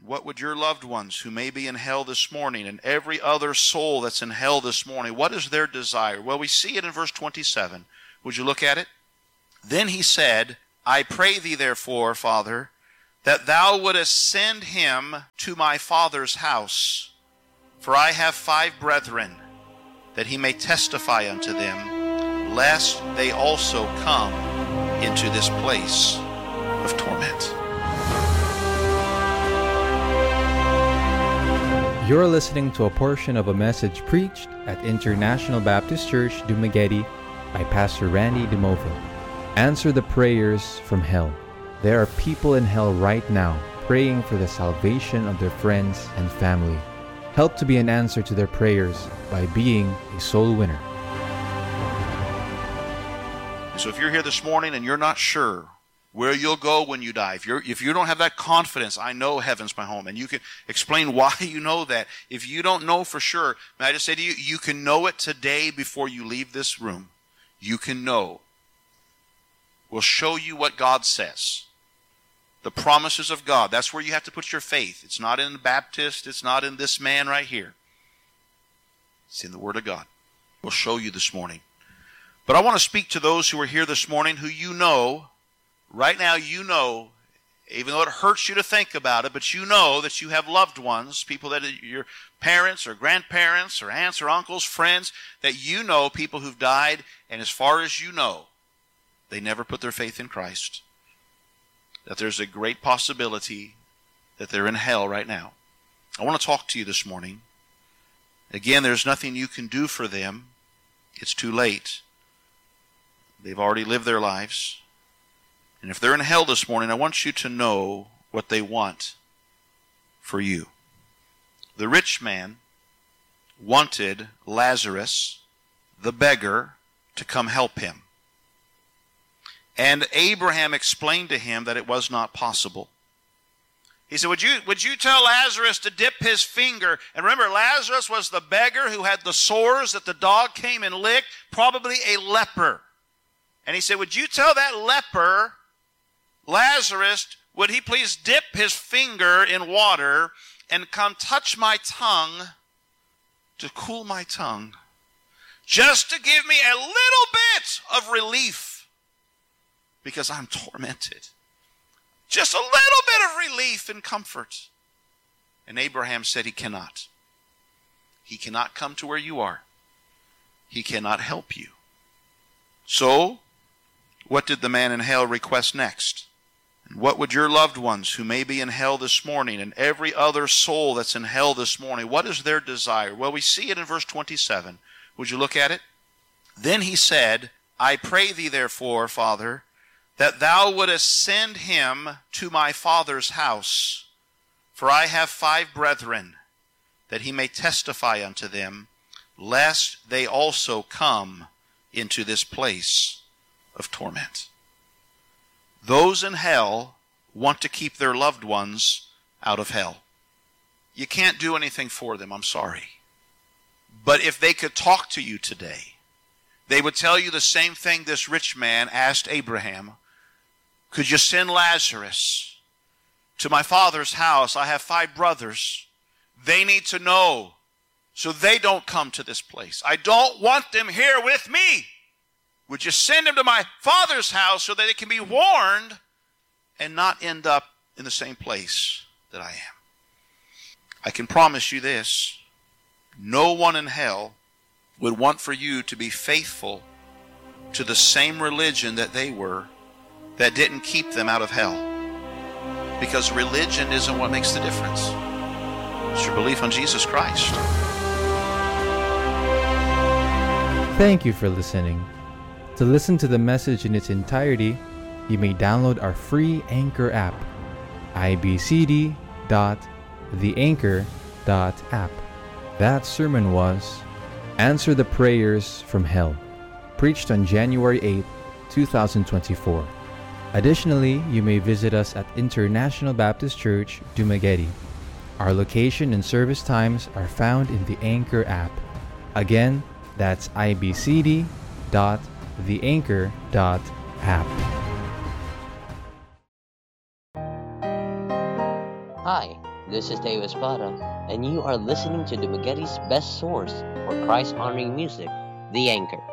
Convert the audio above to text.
What would your loved ones who may be in hell this morning and every other soul that's in hell this morning, what is their desire? Well, we see it in verse 27. Would you look at it? Then he said, I pray thee therefore, Father, that thou wouldest send him to my father's house. For I have 5 brethren, that he may testify unto them, lest they also come into this place of torment. You're listening to a portion of a message preached at International Baptist Church, Dumaguete by Pastor Randy DeMovo. Answer the prayers from hell. There are people in hell right now praying for the salvation of their friends and family. Help to be an answer to their prayers by being a soul winner. So if you're here this morning and you're not sure where you'll go when you die, if you don't have that confidence, I know heaven's my home, and you can explain why you know that. If you don't know for sure, may I just say to you, you can know it today before you leave this room. You can know. We'll show you what God says. The promises of God. That's where you have to put your faith. It's not in the Baptist. It's not in this man right here. It's in the Word of God. We'll show you this morning. But I want to speak to those who are here this morning who you know, right now you know, even though it hurts you to think about it, but you know that you have loved ones, people that are your parents or grandparents or aunts or uncles, friends, that you know, people who've died, and as far as you know, they never put their faith in Christ. That there's a great possibility that they're in hell right now. I want to talk to you this morning. Again, there's nothing you can do for them. It's too late. They've already lived their lives. And if they're in hell this morning, I want you to know what they want for you. The rich man wanted Lazarus, the beggar, to come help him. And Abraham explained to him that it was not possible. He said, would you tell Lazarus to dip his finger? And remember, Lazarus was the beggar who had the sores that the dog came and licked, probably a leper. And he said, would you tell that leper, Lazarus, would he please dip his finger in water and come touch my tongue to cool my tongue, just to give me a little bit of relief, because I'm tormented. Just a little bit of relief and comfort. And Abraham said he cannot. He cannot come to where you are. He cannot help you. So, what did the man in hell request next? And what would your loved ones who may be in hell this morning, and every other soul that's in hell this morning, what is their desire? Well, we see it in verse 27. Would you look at it? Then he said, I pray thee therefore, Father, that thou wouldest send him to my father's house. For I have 5 brethren, that he may testify unto them, lest they also come into this place of torment. Those in hell want to keep their loved ones out of hell. You can't do anything for them, I'm sorry. But if they could talk to you today, they would tell you the same thing this rich man asked Abraham. Could you send Lazarus to my father's house? I have 5 brothers. They need to know so they don't come to this place. I don't want them here with me. Would you send them to my father's house so that they can be warned and not end up in the same place that I am? I can promise you this. No one in hell would want for you to be faithful to the same religion that they were, that didn't keep them out of hell. Because religion isn't what makes the difference. It's your belief on Jesus Christ. Thank you for listening. To listen to the message in its entirety, you may download our free Anchor app, ibcd.theanchor.app. That sermon was Answer the Prayers from Hell, preached on January 8, 2024. Additionally, you may visit us at International Baptist Church, Dumaguete. Our location and service times are found in the Anchor app. Again, that's ibcd.theanchor.app. Hi, This is Teo Espada, and you are listening to Dumaguete's best source for Christ-honoring music, The Anchor.